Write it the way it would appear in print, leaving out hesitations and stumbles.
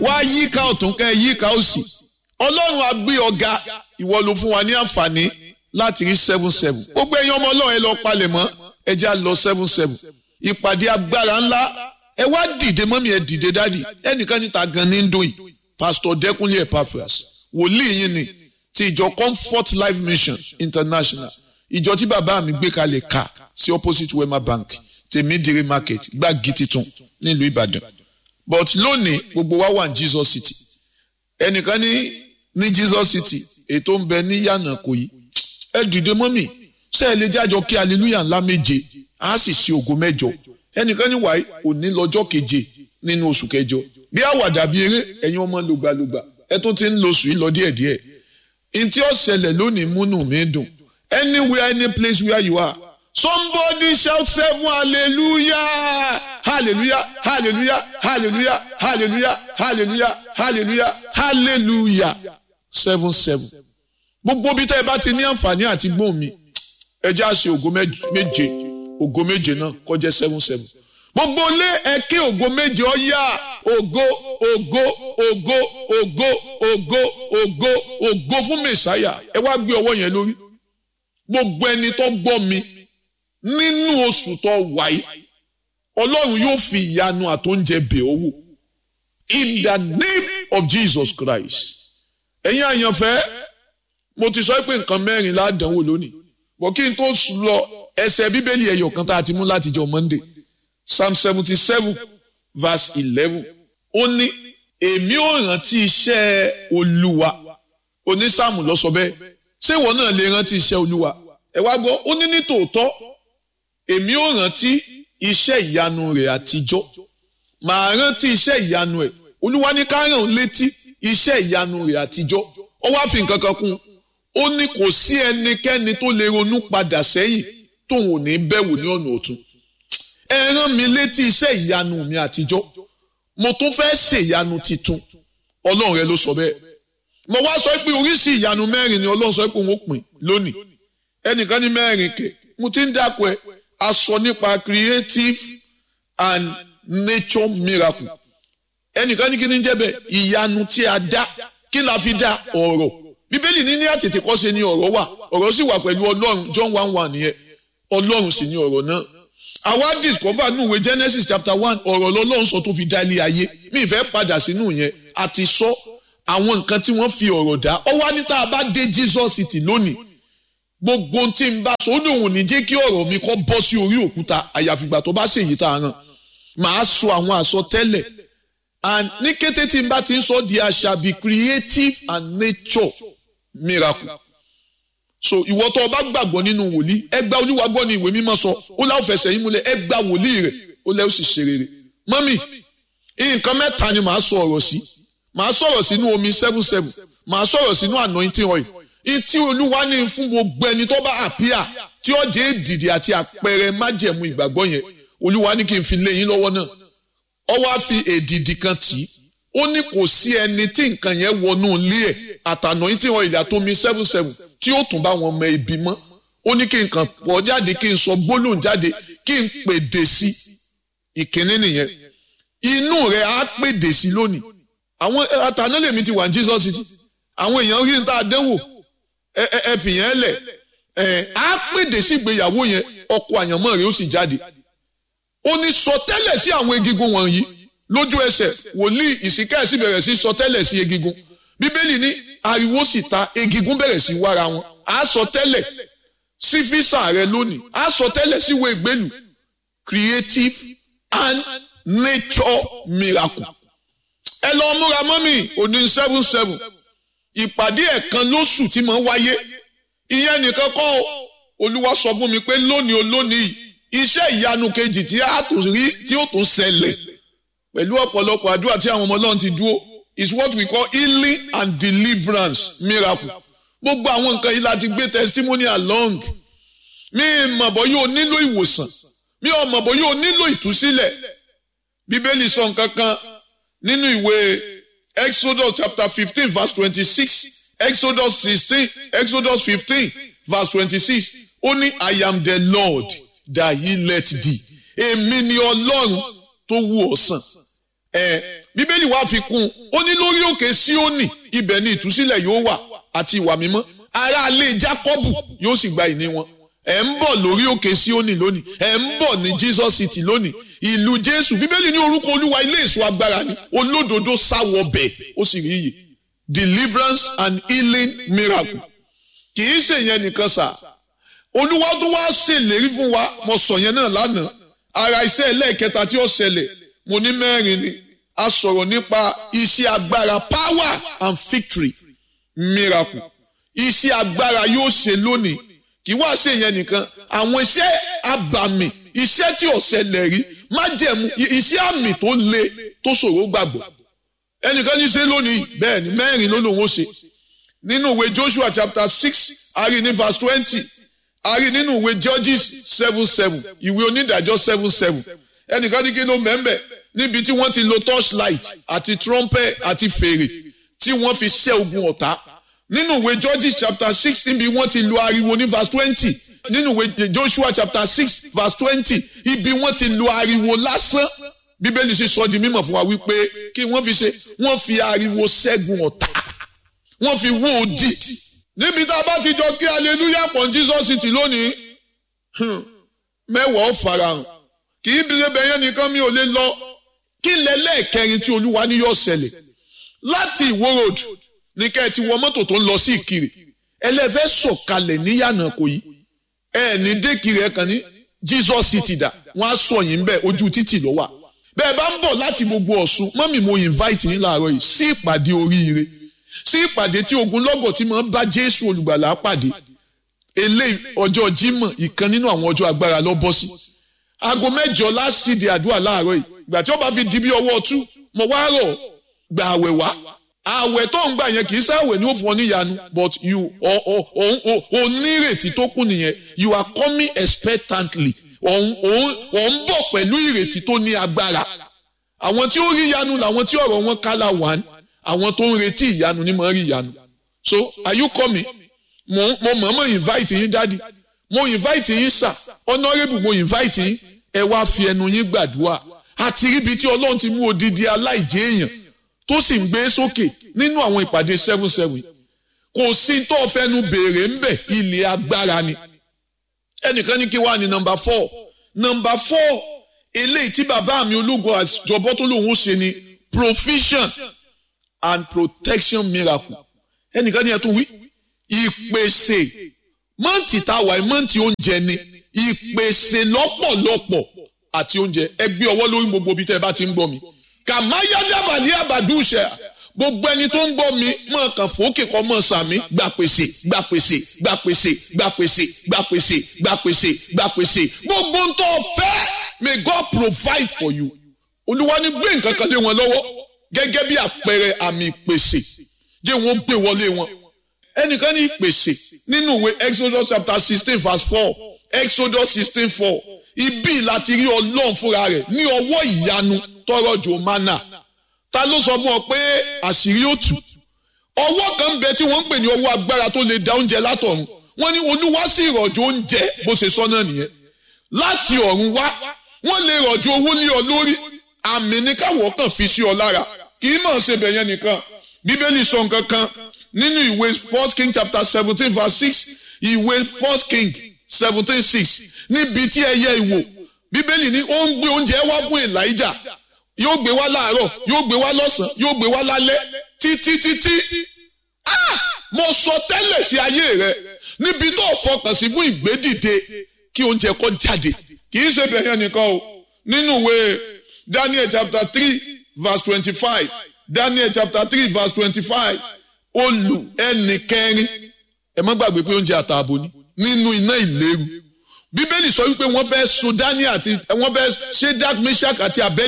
wá yíká ọ̀tún kẹ́ yíká òsì ọlọ́run á gbé ọ̀gá ìwọ ló fún wa ní àǹfààní láti rí 77 gbogbo ẹ̀yin ọmọ ọlọ́run ẹ lọ palẹ̀ mọ́ ẹ jẹ́ á lọ 77 ìpàdé agbára ńlá ẹ wá dìde mọ́mí ẹ dìde dádì ẹnìkan níta gan ní dùn yìí Pastor Dẹ́kunlé Epaphras wòlíì yín ni ti ìjọ Comfort Life Mission International ìjọ tí bàbá mi gbé kalẹ̀ ká sí opposite Wema Bank Tèmídìrí market Gbági titun nílùú Ìbàdàn but lónìí gbogbo wa wà ní Jesus City ẹnìkan ní Jesus City ètò ń bẹ ní Yànàkòyí ẹ dìde mọ́mì ṣé ẹ lè jájọ kí hallelujah ńlá méje á sì sí ògo mẹ́jọ ẹnìkan ní wàyí òní lọ́jọ́ keje nínú oṣù kẹjọ bí àwàdà bí eré ẹ̀yin ọmọ lògbàlògbà ẹ tún ti ń lo oṣù yìí lọ díẹ̀díẹ̀ ntí ó ṣẹlẹ̀ lónìí múnú mi dùn anywhere any place where you are somebody shout 7 hallelujah hallelujah hallelujah hallelujah hallelujah hallelujah hallelujah hallelujah 7 gbogbo bí tẹ́ ẹ bá ti ní àǹfààní àti gbóhùn mi ẹ jẹ́ á ṣe ògo méje náà kó jẹ́ 7 gbogbo lé ẹ̀kẹ́ ògo méje ó yá ògo ògo ògo ògo ògo ògo ògo fún mẹ̀sáyà ẹ wá gbé ọwọ́ yẹn lórí gbogbo ẹni tó gbọ́ mi nínú oṣù tó wáyé ọlọ́run yóò fi ìyanu àtóúnjẹ bẹ̀ ọ́ wò in the name of Jesus Christ ẹ̀yin àyànfẹ́ mo ti sọ pé nǹkan mẹ́rin ládánwò lónìí bọ̀ kí n tó lọ ẹsẹ̀ bíbélì ẹyọ kan tá a ti mú láti jọ Monday Psalm 77 verse 11 ó ní èmi ò rántí iṣẹ́ Olúwa onísáàmù ló sọ bẹ́ẹ̀ ṣé ìwọ náà lè rántí iṣẹ́ Olúwa ẹ wá gbọ́ ó ní nítòótọ́ èmi ò rántí iṣẹ́ ìyanu rẹ̀ àtijọ́ màá rántí iṣẹ́ ìyanu ẹ̀ Olúwa ní ká rán létí iṣẹ́ ìyanu rẹ̀ àtijọ́ ó wá fi nǹkan kan kún ó ní kò sí ẹnikẹ́ni tó lè ronú padà sẹ́yìn tóun ò ní bẹ̀wò ní ọ̀nà ọ̀tun ẹ rán mi létí iṣẹ́ ìyanu mi àtijọ́ mo tún fẹ́ ṣe ìyanu titun Ọlọ́run rẹ ló sọ bẹ́ẹ̀ mo wá sọ pé oríṣi ìyanu mẹ́rin ni Ọlọ́run sọ pé òun ó pín lónìí ẹnìkan ní mẹ́rin kẹ̀ mo ti ń dákọ̀ ẹ a sọ nípa creative and nature miracle ẹnìkan ní kí ni jẹ́ bẹ́ẹ̀ ìyanu tí a dá kí la fi dá ọ̀rọ̀ bíbélì ní àtètèkọ́ṣe ni ọ̀rọ̀ wà ọ̀rọ̀ sì wà pẹ̀lú Ọlọ́run John 1:1 nìyẹn Ọlọ́run sì ni ọ̀rọ̀ náà àwa discover nínú ìwé Genesis chapter 1 ọ̀rọ̀ lọ́lọ́run sọ tó fi dá ilé ayé mi ìfẹ́ padà sínú yẹn àti sọ àwọn nǹkan tí wọ́n fi ọ̀rọ̀ dá ọ wá ní tá a bá dé Jesus City lónìí gbogbo tí n bá sọ ó lòun ní jẹ́ kí ọ̀rọ̀ mi kó bọ́ sí orí òkúta àyàfìgbà tó bá ṣèyí tá a ràn màá sọ àwọn àsọtẹ́lẹ̀ and ní kété tí n bá ti ń sọ there shall be creative and nature miracle so ìwọ tó bá gbàgbọ́ nínú wòlíì ẹ gba Olúwa gbọ́ ní ìwé mímọ́ sọ ó láwọn fẹsẹ̀ yín múlẹ̀ ẹ gba wòlíì rẹ̀ ó lẹ́wọ́ sì ṣe rere mọ́mì nǹkan mẹ́ta ni màá sọ ọ̀rọ̀ sí màá sọ̀rọ̀ sínú omi 7 màá sọ̀rọ̀ sínú anointing oil ìtí Olúwa ní fún gbogbo ẹni tó bá àpíà tí ó jẹ́ èdìdì àti àpẹẹrẹ májẹ̀mú ìgbàgbọ́ yẹn Olúwa ní kí n fi lé yín lọ́wọ́ náà ó wá fi èdìdì kan tì í ó ní kò sí ẹni tí nǹkan yẹn wọnú ilé ẹ̀ anointing oil àtomi 7 tí ó tún bá wọn mọ ibi mọ́ ó ní kí n kàn pọ̀ jáde kí n sọ gbólóhùn jáde kí n pèdè sí ìkíní nìyẹn inú rẹ̀ á pèdè sí lónìí àwọn àtànálèmí ti wà ní Jesus City àwọn èèyàn rí ní tá a dẹ́wò ẹ fìyẹn lẹ̀ á pèdè sí ìgbéyàwó yẹn ọkọ àyànmọ́ rẹ̀ ó sì jáde ó ní sọtẹ́lẹ̀ sí àwọn egungun wọ̀nyí lójú ẹsẹ̀ wòlíì ìsìnkẹ́ sì bẹ̀rẹ̀ sí sọtẹ́lẹ̀ sí egungun bíbélì ní ariwo sì ta egungun bẹ̀rẹ̀ sí wára wọn á sọtẹ́lẹ̀ sí físà rẹ lónìí á sọtẹ́lẹ̀ sí ìwé ìgbélù creative and nature miracle ẹ lọ múra mọ́mì òní 7 ìpàdé ẹ̀kan lóṣù tí mo wáyé ìyẹn nìkan kọ́ Olúwa sọ fún mi pé lónìí olónìí iṣẹ́ ìyanu kejì tí a tún rí tí ó tún ṣẹlẹ̀ pẹ̀lú ọ̀pọ̀lọpọ̀ àdúrà tí àwọn ọmọ Ọlọ́run ti dúró is what we call healing and deliverance miracle gbogbo àwọn nǹkan yìí láti gbé testimony along mi mọ̀ bọ́ yóò nílò ìwòsàn mi ò mọ̀ bọ́ yóò nílò ìtúsílẹ̀ bíbélì sọ nǹkan kan nínú ìwé Exodus chapter 15 verse 26 Exodus 15 verse 26 ó ní I am the Lord that healeth thee èmi ni Ọlọ́run tó wò ọ́ sàn Bíbélì wá fi kún ó ní lórí òkè Síónì ibẹ̀ ni ìtúsílẹ̀ yóò wà àti ìwà mímọ́ ará ilé Jákọ́bù yóò sì gba ìní wọn. Ẹ ń bọ̀ lórí òkè Síónì lónìí, ẹ ń bọ̀ ní Jesus City lónìí, ìlú Jésù. Bíbélì ní orúkọ Olúwa ilé èso agbára ni, olódodo sáwọ bẹ̀ ó sì rí iyè. Deliverance and healing miracle. Kì í ṣe yẹn nìkan sà, Olúwa tó wá ṣèlérí fún wa, mo sọ yẹn náà lánàá, ara iṣẹ́ ẹlẹ́ẹ̀kẹta tí ó ṣẹlẹ̀, mo ní mẹ́rin ni, a sọ̀rọ̀ nípa iṣẹ́ agbára, power and victory miracle. Iṣẹ́ agbára yóò ṣe lónìí, kì í wá ṣe yẹn nìkan, àwọn iṣẹ́ abàmì, iṣẹ́ tí ó ṣẹlẹ̀ rí, májẹ̀mú, iṣẹ́ àmì tó le tó ṣòro gbàgbọ́. Ẹnìkan ní ṣe lónìí, bẹ́ẹ̀ ni mẹ́rin ló lòun ó ṣe. Nínú ìwé Joshua chapter 6, a rí ní verse 20, a rí nínú ìwé Judges 7:7, ìwé onídàájọ́ 7:7. Ẹnìkan ní kí ló mẹ́mbẹ̀ níbi tí wọ́n ti lo torchlight àti trumpet àti fèrè tí wọ́n fi ṣẹ́ ogun ọ̀tá. Nínú ìwé Judges chapter 6 níbi wọ́n ti lo ariwo ní verse 20. Nínú ìwé Joshua chapter 6 verse 20 ibi wọ́n ti lo ariwo lásán. Bíbélì sì sọ di mímọ̀ fún wa wípé kí wọ́n fi ṣe, wọ́n fi ariwo ṣẹ́gun ọ̀tá, wọ́n fi wó odi. Níbi tá a bá ti jọ kí hallelujah pọ̀ Jesus City lónìí, mẹ́wàá ó farahàn. Kì í bí bẹ́yẹn nìkan mi ò lè lọ. Kí lẹ́lẹ́ẹ̀kẹrin tí Olúwa ní yóò ṣẹlẹ̀? Láti Ìwó road ní kẹ́ ẹ ti wọ mọ́tò tó ń lọ sí Ìkirè. Ẹlẹ́fẹ́ sọ̀kalẹ̀ ní Yànàkòyí. Ní dékìrì ẹ̀kan ní Jesus City dà. Wọ́n á sọ yín bẹ́ẹ̀ ojú títì ló wà. Bẹ́ẹ̀ bá ń bọ̀ láti gbogbo Ọ̀ṣun, mọ́mì mo invite yín láàárọ̀ yìí sí ìpàdé oríire. Sí ìpàdé tí ogunlọ́gọ̀ tí máa ń bá Jésù olùgbàlà pàdé. Eléyìí ọjọ́ Jímọ̀ ìkan nínú àwọn ọjọ́ agbára ló bọ́ sí. Aago 9 lásìdí àdúrà láàárọ̀ yìí. Ìgbà tí ó bá fi di bí ọwọ́ 2, mo wá rọ̀ gba àwẹ̀ wá. Àwẹ̀ tó ń gbà yẹn kì í sáwẹ̀ ní ó fún ọ níyanu, but o nírètí tó kù nìyẹn. You are coming expectantly. Ò ń bọ̀ pẹ̀lú ìrètí tó ní agbára. Àwọn tí ó rí ìyanu làwọn tí ọ̀rọ̀ wọn kálá wà. Àwọn tó ń retí ìyanu ni máa rí ìyanu. So are you coming? Mo mọ̀ọ́mọ̀ invite yín daddy. Mo invite yín sir. Honourable mo invite yín. Ẹ wá fi ẹnu yín gbàdúrà. Àti ríbi tí Ọlọ́run ti mú odidi aláìjẹ́ èèyàn tó sì ń gbé sókè nínú àwọn ìpàdé 7-7. Kò sí tó fẹnu béèrè ń bẹ̀, ilé agbára ni. Ẹnìkan ní kí wá ní number 4. Number 4, eléyìí tí bàbá mi ológun àjọbọ́ tó lòun ó ṣe ni provision and protection miracle. Ẹnìkan ní ẹ tún wí, ìpèsè. Mọ́ǹtì tá a wà mọ́ǹtì oúnjẹ ni, ìpèsè lọ́pọ̀lọpọ̀ àti oúnjẹ. Ẹ gbé ọwọ́ lórí gbogbo ibi tẹ́ ẹ bá ti ń gbọ́ mi. Kàmáyádàbà ní àbàdúṣe, gbogbo ẹni tó ń gbọ́ mi mọ̀ kàn fòókè kọ́ mọ̀ sàmí, gbà pèsè, gbà pèsè, gbà pèsè, gbà pèsè, gbà pèsè, gbà pèsè, gbà pèsè. Gbogbo ń tó fẹ́, may God provide for you. Olúwa ní gbé nǹkan kan lé wọn lọ́wọ́ gẹ́gẹ́ bí àpẹẹrẹ àmì ìpèsè. Jẹ́ wọ́n gbé wọlé wọn. Ẹnìkan ní ìpèsè nínú ìwé Exodus chapter 16 verse 4. Exodus 16:4. Ibi láti rí Ọlọ́run fúnra rẹ̀ ní ọwọ́ ìyanu tọrọ jò mánà. Ta ló sọ fún ọ pé àṣírí ó tú? Ọwọ́ kan ń bẹ tí wọ́n ń pè ní ọwọ́ agbára tó lè dá oúnjẹ látọ̀run. Wọ́n ní Olúwa sì rọ̀jò oúnjẹ bó ṣe sọ náà nìyẹn. Láti ọ̀run wá, wọ́n lè rọ̀jò owó lé ọ lórí. Àmì ní káwọ̀ kan fi sí ọ lára. Kì í mọ̀ ṣe bẹ̀yẹn nìkan. Bíbélì sọ nǹkan kan nínú ìwé 1 King chapter 17 verse 6. Ìwé 1 King 17:6. Níbi tí ẹyẹ ìwò, Bíbélì ní ó ń gbé oúnjẹ wá fún Èlíjà. Yóò gbé wá láàárọ̀, yóò gbé wá lọ́sàn-án, yóò gbé wá lálẹ́, títí. Mo sọ tẹ́lẹ̀ sí ayé rẹ, níbi tó fọkàn sí fún ìgbédìde kí oúnjẹ kó jáde. Kì í ṣe bẹ̀yẹn nìkan o. Nínú ìwé Daniel chapter 3 verse 25. Daniel chapter 3 verse 25. Olù ẹnì kẹrin. Ẹ má gbàgbé pé oúnjẹ àtààbò ni. Nínú iná ìléru. Bíbélì sọ wípé wọ́n fẹ́ sun Daniel àti wọ́n fẹ́ Ṣédrak, Méṣákì àti Abẹ́dínágò